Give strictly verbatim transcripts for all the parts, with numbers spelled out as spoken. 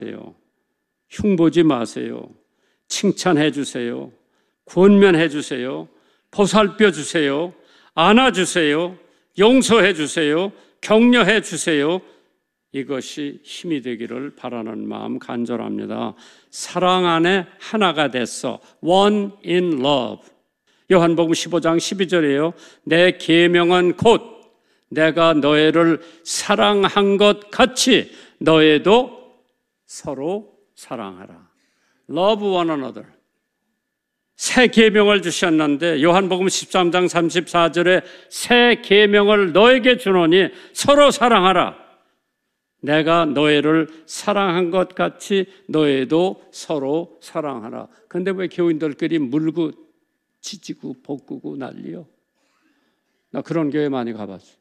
흉보지 마세요. 칭찬해 주세요. 권면해 주세요. 보살펴 주세요. 안아 주세요. 용서해 주세요. 격려해 주세요. 이것이 힘이 되기를 바라는 마음 간절합니다. 사랑 안에 하나가 됐어. One in love. 요한복음 십오 장 십이 절이에요. 내 계명은 곧 내가 너희를 사랑한 것 같이 너희도 서로 사랑하라. Love one another. 새 계명을 주셨는데 요한복음 십삼 장 삼십사 절에 새 계명을 너에게 주노니 서로 사랑하라. 내가 너희를 사랑한 것 같이 너희도 서로 사랑하라. 그런데 왜 교인들끼리 물고 찢고 볶고 난리요? 나 그런 교회 많이 가봤어.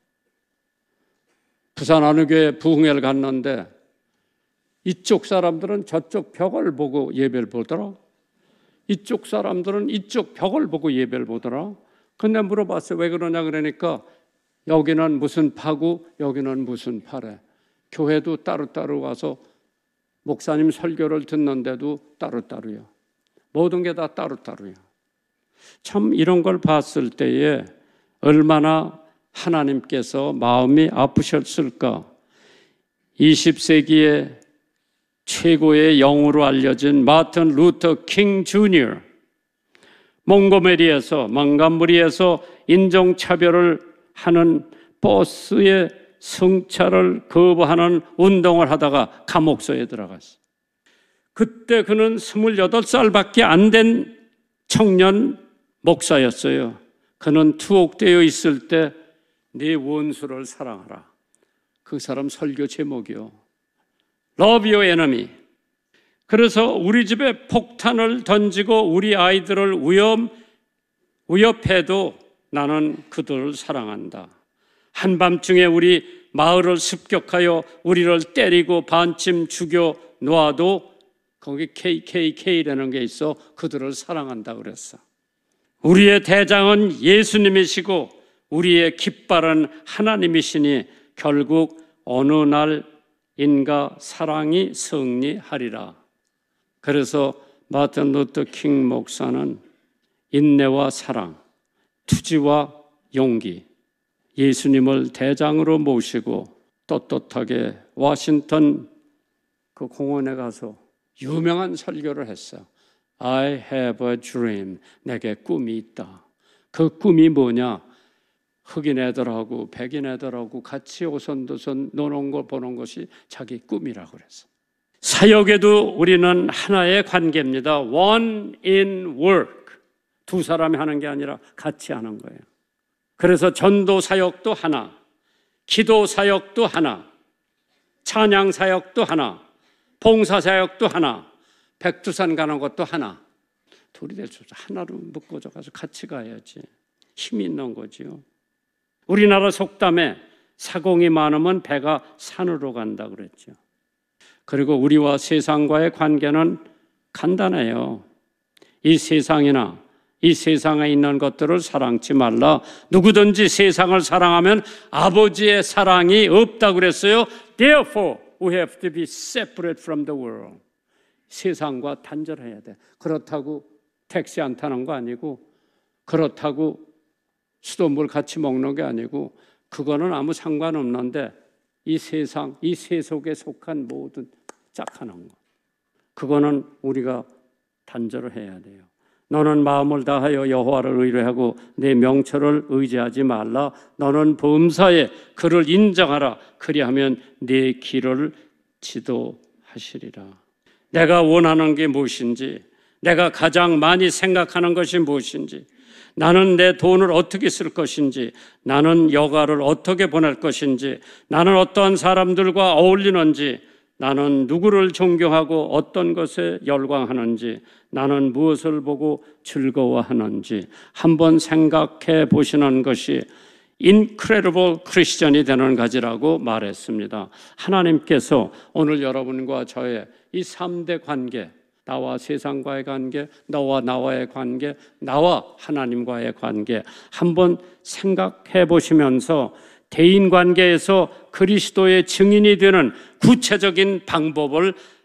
부산 어느 교회 부흥회를 갔는데 이쪽 사람들은 저쪽 벽을 보고 예배를 보더라. 이쪽 사람들은 이쪽 벽을 보고 예배를 보더라. 근데 물어봤어요. 왜 그러냐 그러니까 여기는 무슨 파고 여기는 무슨 파래. 교회도 따로따로 와서 목사님 설교를 듣는데도 따로따로요. 모든 게 다 따로따로요. 참 이런 걸 봤을 때에 얼마나 하나님께서 마음이 아프셨을까. 이십 세기의 최고의 영으로 알려진 마틴 루터 킹 주니어 몽고메리에서 망간부리에서 인종차별을 하는 버스의 승차를 거부하는 운동을 하다가 감옥소에 들어갔어요. 그때 그는 스물여덟 살밖에 안 된 청년 목사였어요. 그는 투옥되어 있을 때 네 원수를 사랑하라. 그 사람 설교 제목이요. Love your enemy. 그래서 우리 집에 폭탄을 던지고 우리 아이들을 위험, 위협해도 나는 그들을 사랑한다. 한밤중에 우리 마을을 습격하여 우리를 때리고 반쯤 죽여 놓아도 거기 케이케이케이라는 게 있어. 그들을 사랑한다 그랬어. 우리의 대장은 예수님이시고 우리의 깃발은 하나님이시니 결국 어느 날인가 사랑이 승리하리라. 그래서 마틴 루터 킹 목사는 인내와 사랑, 투지와 용기, 예수님을 대장으로 모시고 떳떳하게 워싱턴 그 공원에 가서 유명한 설교를 했어요. I have a dream. 내게 꿈이 있다. 그 꿈이 뭐냐? 흑인 애들하고 백인 애들하고 같이 오손도손 노는 걸 보는 것이 자기 꿈이라고 그랬어요. 사역에도 우리는 하나의 관계입니다. One in work. 두 사람이 하는 게 아니라 같이 하는 거예요. 그래서 전도 사역도 하나, 기도 사역도 하나, 찬양 사역도 하나, 봉사 사역도 하나, 백두산 가는 것도 하나. 둘이 될 수 없어. 하나로 묶어져 가서 같이 가야지. 힘이 있는 거지요. 우리나라 속담에 사공이 많으면 배가 산으로 간다 그랬죠. 그리고 우리와 세상과의 관계는 간단해요. 이 세상이나 이 세상에 있는 것들을 사랑치 말라. 누구든지 세상을 사랑하면 아버지의 사랑이 없다 그랬어요. Therefore, we have to be separate from the world. 세상과 단절해야 돼. 그렇다고 택시 안 타는 거 아니고, 그렇다고 수돗물 같이 먹는 게 아니고, 그거는 아무 상관없는데 이 세상, 이 세속에 속한 모든 짝하는 거, 그거는 우리가 단절을 해야 돼요. 너는 마음을 다하여 여호와를 의뢰하고 내 명철을 의지하지 말라. 너는 범사에 그를 인정하라. 그리하면 네 길을 지도하시리라. 내가 원하는 게 무엇인지, 내가 가장 많이 생각하는 것이 무엇인지, 나는 내 돈을 어떻게 쓸 것인지, 나는 여가를 어떻게 보낼 것인지, 나는 어떠한 사람들과 어울리는지, 나는 누구를 존경하고 어떤 것에 열광하는지, 나는 무엇을 보고 즐거워하는지 한번 생각해 보시는 것이 Incredible Christian이 되는 가지라고 말했습니다. 하나님께서 오늘 여러분과 저의 이 삼 대 관계, 나와 세상과의 관계, 너와 나와의 관계, 나와 하나님과의 관계 한번 생각해 보시면서 대인관계에서 그리스도의 증인이 되는 구체적인 방법을